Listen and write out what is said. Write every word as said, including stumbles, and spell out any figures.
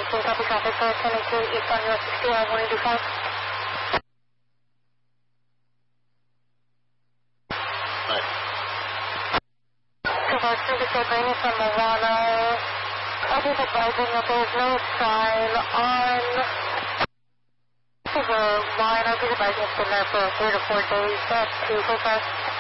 eighteen, copy traffic for ten eighteen, eastbound U S sixty-one, one eighty-five. Right. So far, service is raining from Milano. I'll be advising that there's no sign on the line. I'll be advising it's been there for three to four days. That's two for five.